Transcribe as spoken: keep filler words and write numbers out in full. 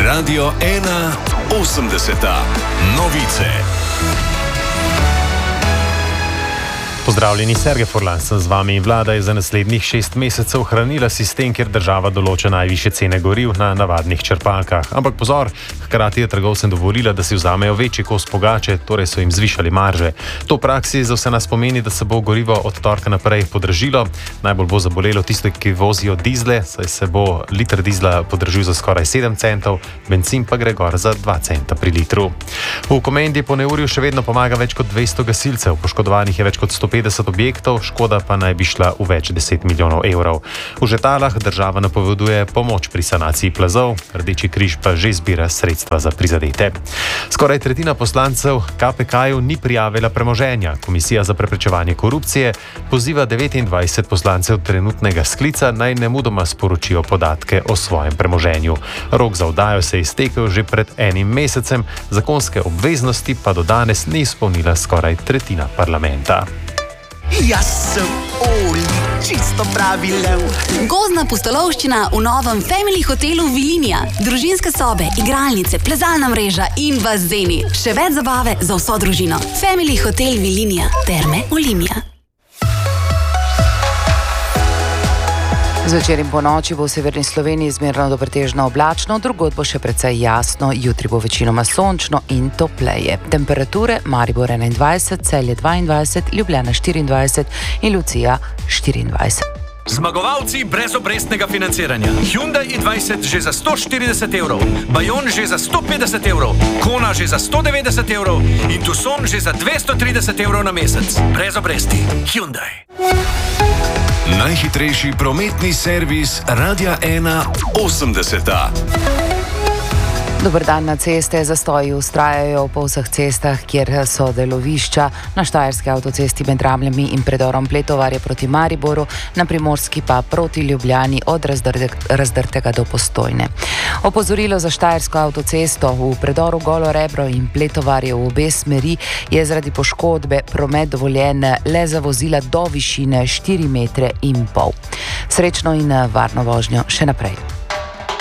Radio ena osemdeseta. Novice. Pozdravljeni, Sergej Furlan sem z vami. Vlada je za naslednjih šest mesecev hranila sistem, kjer država določa najvišje cene goriv na navadnih črpalkah. Ampak pozor, hkrati je trgovcem dovolila, da si vzamejo večji kos pogače, torej so jim zvišali marže. To v praksi za vse nas pomeni, da se bo gorivo od torka naprej podražilo. Najbolj bo zabolelo tisto, ki vozijo dizle, saj se bo liter dizla podražil za skoraj sedem centov, bencin pa gre gor za dva centa pri litru. V Komendi po neurju še vedno pomaga več kot dvesto gasilcev, poškodovanih je več kot sto petdeset objektov, škoda pa naj bi šla v več deset milijonov evrov. V Žetalah država napoveduje pomoč pri sanaciji plazov, Rdeči križ pa že zbira sredstva za prizadete. Skoraj tretjina poslancev K P K-ju ni prijavila premoženja. Komisija za preprečevanje korupcije poziva devetindvajset poslancev trenutnega sklica naj nemudoma sporočijo podatke o svojem premoženju. Rok za oddajo se je iztekel že pred enim mesecem, zakonske obveznosti pa do danes ni izpolnila skoraj tretjina parlamenta. Jaz sem Oli, čisto pravi lev. Gozdna pustolovščina v novem Family hotelu Vilinija. Družinske sobe, igralnice, plezalna mreža in bazeni. Še več zabave za vso družino. Family hotel Vilinija. Terme Olimia. Zvečer in po noči bo v severni Sloveniji zmerno do pretežno oblačno, drugod bo še precej jasno, jutri bo večinoma sončno in topleje. Temperature: Maribor enaindvajset, Celje dvaindvajset, Ljubljana štiriindvajset in Lucija štiriindvajset. Zmagovalci brezobrestnega financiranja. Hyundai i dvajset že za sto štirideset evrov, Bayon že za sto petdeset evrov, Kona že za sto devetdeset evrov in Tucson že za dvesto trideset evrov na mesec. Brez obresti. Hyundai. Najhitrejši prometni servis Radia ena osemdeseta. Dober dan. Na ceste zastoji vztrajajo po vseh cestah, kjer so delovišča. Na štajerski avtocesti med Ramljami in predorom Pletovarje proti Mariboru, na primorski pa proti Ljubljani od Razdrtega do Postojne. Opozorilo za štajersko avtocesto: v predoru Golo Rebro in Pletovarje v obe smeri je zaradi poškodbe promet dovoljen le za vozila do višine štiri metre in pol. Srečno in varno vožnjo še naprej.